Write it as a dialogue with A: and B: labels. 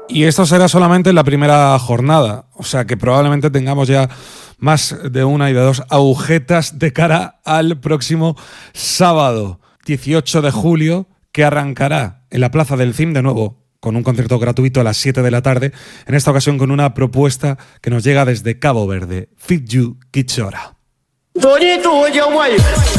A: Y esto será solamente la primera jornada, o sea que probablemente tengamos ya más de una y de dos agujetas de cara al próximo sábado, 18 de julio, que arrancará en la Plaza del CIM de nuevo, con un concierto gratuito a las 7 de la tarde, en esta ocasión con una propuesta que nos llega desde Cabo Verde, Fit You Kichora.